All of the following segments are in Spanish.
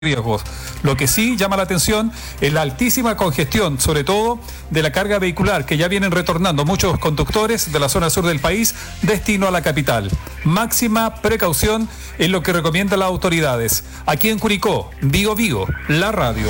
riesgos. Lo que sí llama la atención es la altísima congestión, sobre todo de la carga vehicular, que ya vienen retornando muchos conductores de la zona sur del país destino a la capital. Máxima precaución es lo que recomiendan las autoridades. Aquí en Curicó, Vigo Vigo, la radio.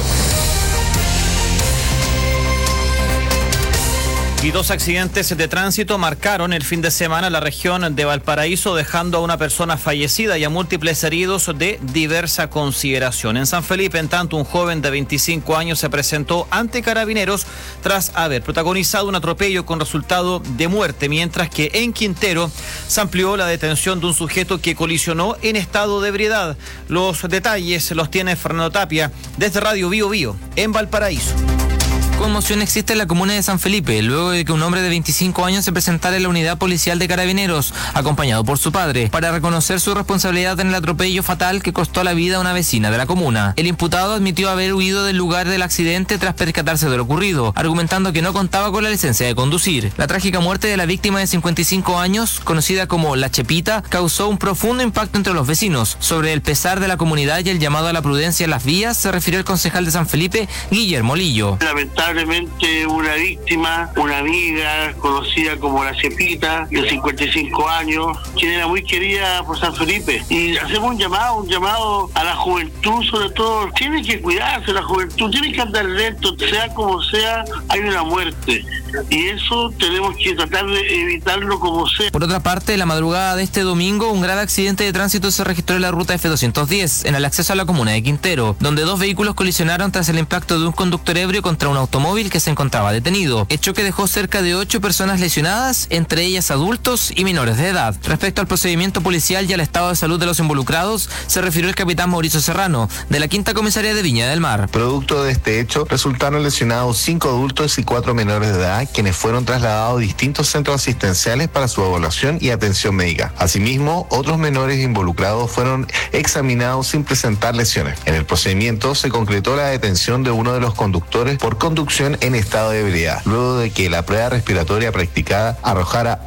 Y dos accidentes de tránsito marcaron el fin de semana la región de Valparaíso, dejando a una persona fallecida y a múltiples heridos de diversa consideración. En San Felipe, en tanto, un joven de 25 años se presentó ante Carabineros tras haber protagonizado un atropello con resultado de muerte, mientras que en Quintero se amplió la detención de un sujeto que colisionó en estado de ebriedad. Los detalles los tiene Fernando Tapia desde Radio Vigo Vigo, en Valparaíso. Conmoción existe en la comuna de San Felipe, luego de que un hombre de 25 años se presentara en la unidad policial de Carabineros, acompañado por su padre, para reconocer su responsabilidad en el atropello fatal que costó la vida a una vecina de la comuna. El imputado admitió haber huido del lugar del accidente tras percatarse de lo ocurrido, argumentando que no contaba con la licencia de conducir. La trágica muerte de la víctima de 55 años, conocida como La Chepita, causó un profundo impacto entre los vecinos. Sobre el pesar de la comunidad y el llamado a la prudencia en las vías, se refirió el concejal de San Felipe, Guillermo Lillo. Lamentablemente una víctima, una amiga conocida como La Chepita, de 55 años, quien era muy querida por San Felipe. Y hacemos un llamado a la juventud, sobre todo. Tiene que cuidarse la juventud, tiene que andar lento, sea como sea, hay una muerte. Y eso tenemos que tratar de evitarlo como sea. Por otra parte, la madrugada de este domingo, un grave accidente de tránsito se registró en la ruta F210, en el acceso a la comuna de Quintero, donde dos vehículos colisionaron tras el impacto de un conductor ebrio contra un automóvil que se encontraba detenido, hecho que dejó cerca de 8 personas lesionadas, entre ellas adultos y menores de edad. Respecto al procedimiento policial y al estado de salud de los involucrados, se refirió el capitán Mauricio Serrano, de la Quinta Comisaría de Viña del Mar. Producto de este hecho, resultaron lesionados 5 adultos y 4 menores de edad, quienes fueron trasladados a distintos centros asistenciales para su evaluación y atención médica. Asimismo, otros menores involucrados fueron examinados sin presentar lesiones. En el procedimiento se concretó la detención de uno de los conductores por conducción en estado de ebriedad, luego de que la prueba respiratoria practicada arrojara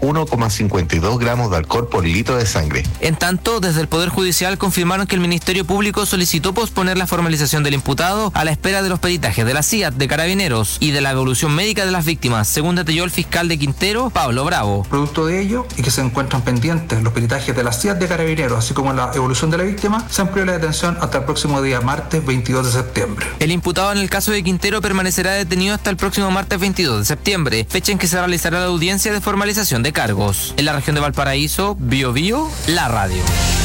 1,52 gramos de alcohol por litro de sangre. En tanto, desde el Poder Judicial confirmaron que el Ministerio Público solicitó posponer la formalización del imputado a la espera de los peritajes de la CIAT de Carabineros y de la evolución médica de las víctimas, según detalló el fiscal de Quintero, Pablo Bravo. Producto de ello, y que se encuentran pendientes los peritajes de la CIAT de Carabineros, así como la evolución de la víctima, se amplió la detención hasta el próximo día martes 22 de septiembre. El imputado en el caso de Quintero permanecerá detenido hasta el próximo martes 22 de septiembre, fecha en que se realizará la audiencia de formalización de cargos. En la región de Valparaíso, Vigo Vigo, la radio.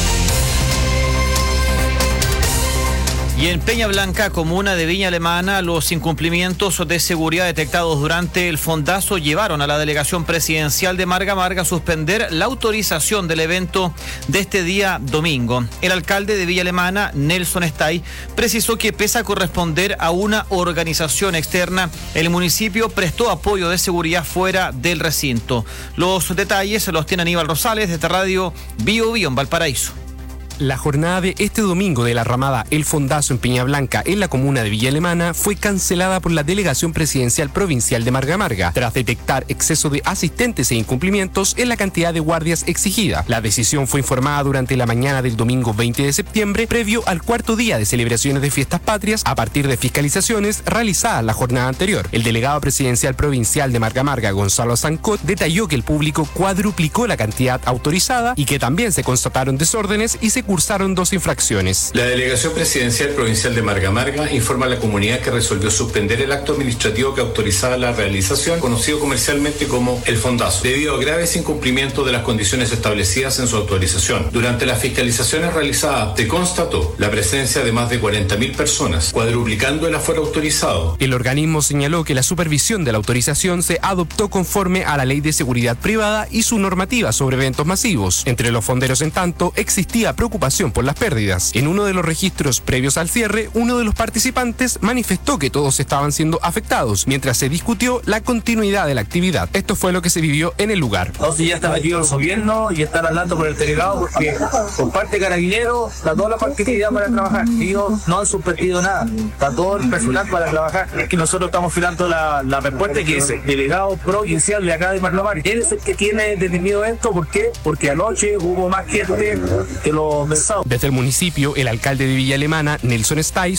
Y en Peña Blanca, comuna de Viña Alemana, los incumplimientos de seguridad detectados durante el fondazo llevaron a la delegación presidencial de Marga Marga a suspender la autorización del evento de este día domingo. El alcalde de Villa Alemana, Nelson Stay, precisó que pese a corresponder a una organización externa, el municipio prestó apoyo de seguridad fuera del recinto. Los detalles los tiene Aníbal Rosales desde Radio Vigo Vigo en Valparaíso. La jornada de este domingo de la ramada El Fondazo en Peña Blanca, en la comuna de Villa Alemana, fue cancelada por la Delegación Presidencial Provincial de Marga Marga, tras detectar exceso de asistentes e incumplimientos en la cantidad de guardias exigida. La decisión fue informada durante la mañana del domingo 20 de septiembre, previo al cuarto día de celebraciones de fiestas patrias, a partir de fiscalizaciones realizadas la jornada anterior. El delegado presidencial provincial de Marga Marga, Gonzalo Zancot, detalló que el público cuadruplicó la cantidad autorizada y que también se constataron desórdenes y se cursaron 2 infracciones. La Delegación Presidencial Provincial de Marga Marga informa a la comunidad que resolvió suspender el acto administrativo que autorizaba la realización, conocido comercialmente como El Fondazo, debido a graves incumplimientos de las condiciones establecidas en su autorización. Durante las fiscalizaciones realizadas, se constató la presencia de más de 40.000 personas, cuadruplicando el aforo autorizado. El organismo señaló que la supervisión de la autorización se adoptó conforme a la Ley de Seguridad Privada y su normativa sobre eventos masivos. Entre los fonderos, en tanto, existía preocupación por las pérdidas. En uno de los registros previos al cierre, uno de los participantes manifestó que todos estaban siendo afectados, mientras se discutió la continuidad de la actividad. Esto fue lo que se vivió en el lugar. Entonces ya está metido el gobierno y están hablando por el delegado porque por parte de Carabineros está toda la participación para trabajar. Ellos no han suspendido nada, está todo el personal para trabajar. Es que nosotros estamos filando la respuesta que es el delegado provincial de acá de Marga Marga. Él es el que tiene detenido esto. ¿Por qué? Porque anoche hubo más gente que los conversado. Desde el municipio, el alcalde de Villa Alemana, Nelson Stay,